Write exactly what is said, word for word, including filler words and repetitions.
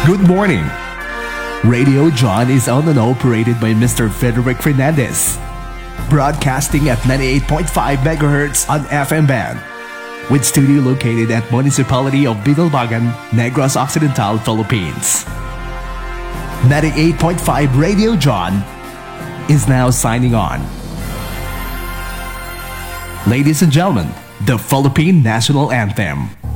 Good morning. Radio John is owned and operated by Mister Frederick Fernandez, broadcasting at ninety-eight point five megahertz on F M band, with studio located at Municipality of Binalbagan, Negros Occidental, Philippines. ninety-eight point five Radio John is now signing on. Ladies and gentlemen, the Philippine National Anthem.